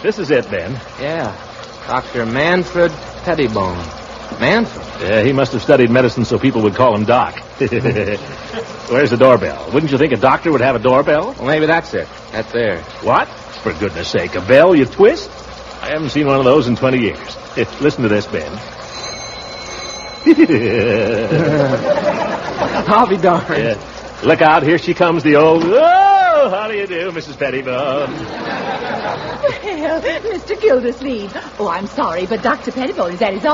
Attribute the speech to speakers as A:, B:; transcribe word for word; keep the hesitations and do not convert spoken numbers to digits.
A: This is it, Ben.
B: Yeah. Doctor Manfred Pettibone. Manfred?
A: Yeah, he must have studied medicine so people would call him Doc. Where's the doorbell? Wouldn't you think a doctor would have a doorbell?
B: Well, maybe that's it. That's there.
A: What? For goodness sake, a bell you twist? I haven't seen one of those in twenty years. Listen to this, Ben.
B: I'll be darned.
A: Yeah. Look out, here she comes, the old... Oh, how do you do, Missus Pettibone?
C: Well, Mister Gildersleeve. Oh, I'm sorry, but Doctor Pettibone is at his